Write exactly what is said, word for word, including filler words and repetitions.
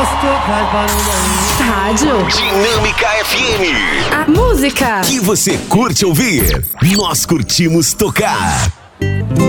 gosto, faz barulho aí. Rádio Dinâmica F M. A música Que você curte ouvir, nós curtimos tocar.